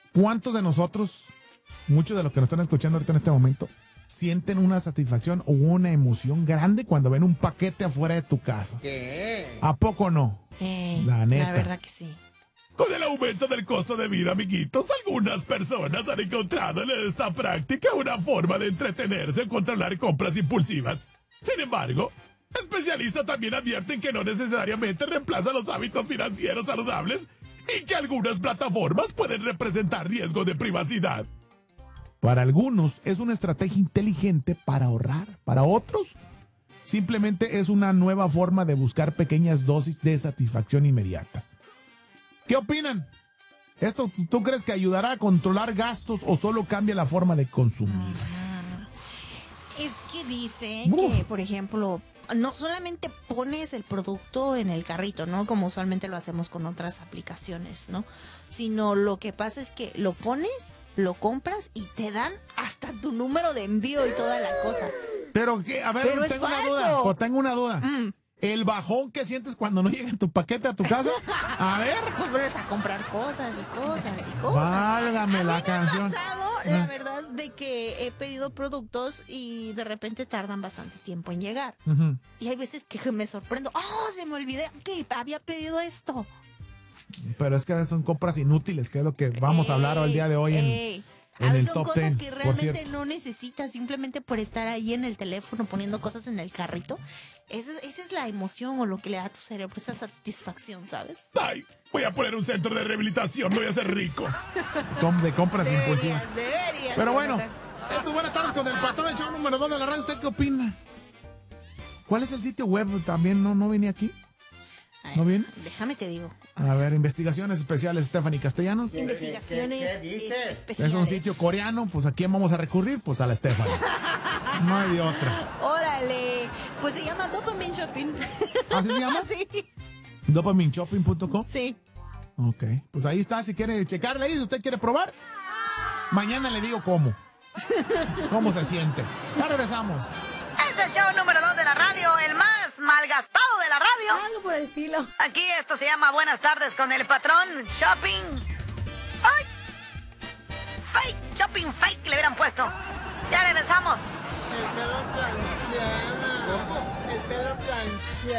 ¿Cuántos de nosotros, muchos de los que nos están escuchando ahorita en este momento, sienten una satisfacción o una emoción grande cuando ven un paquete afuera de tu casa? ¿Qué? ¿A poco no? La neta. La verdad que sí. Con el aumento del costo de vida, amiguitos, algunas personas han encontrado en esta práctica una forma de entretenerse o controlar compras impulsivas. Sin embargo, especialistas también advierten que no necesariamente reemplaza los hábitos financieros saludables y que algunas plataformas pueden representar riesgo de privacidad. Para algunos es una estrategia inteligente para ahorrar. Para otros, simplemente es una nueva forma de buscar pequeñas dosis de satisfacción inmediata. ¿Qué opinan? ¿Esto tú crees que ayudará a controlar gastos o solo cambia la forma de consumir? Es que dice que, por ejemplo, no solamente pones el producto en el carrito, ¿no? Como usualmente lo hacemos con otras aplicaciones, ¿no? Sino lo que pasa es que lo pones, lo compras y te dan hasta tu número de envío y toda la cosa. Pero qué, a ver, Pero tengo una duda. ¿El bajón que sientes cuando no llega tu paquete a tu casa? A ver. Pues vuelves a comprar cosas y cosas y cosas. Válgame la canción. Me ha pasado, la verdad, de que he pedido productos y de repente tardan bastante tiempo en llegar. Uh-huh. Y hay veces que me sorprendo. Se me olvidé que había pedido esto. Pero es que a veces son compras inútiles, que es lo que vamos a hablar el día de hoy en a veces el son top cosas 10, que por realmente cierto. no necesitas simplemente por estar ahí en el teléfono poniendo cosas en el carrito. Esa es la emoción o lo que le da a tu cerebro, esa satisfacción, ¿sabes? ¡Ay! Voy a poner un centro de rehabilitación, voy a ser rico. De compras impulsivas. Deberías. Pero bueno, buenas tardes con el patrón del show número 2 de la radio. ¿Usted qué opina? ¿Cuál es el sitio web? ¿También no venía aquí? ¿No viene? Déjame te digo. A ver, investigaciones especiales, Stephanie Castellanos. Investigaciones ¿Qué dices? especiales. Es un sitio coreano, pues ¿a quién vamos a recurrir? Pues a la Stephanie. No hay de otra. Órale. Pues se llama Dopamine Shopping. ¿Así se llama? Sí. DopamineShopping.com. Sí. Ok, pues ahí está, si quiere checarle ahí, si usted quiere probar. Mañana le digo cómo. ¿Cómo se siente? Ya regresamos. Es el show número 2 de la radio, el más malgastado de la radio. Algo por el estilo. Aquí esto se llama Buenas tardes con el patrón Shopping. ¡Ay! Fake, Shopping Fake le hubieran puesto. Ya regresamos. El pelo planchado. El pelo planchado.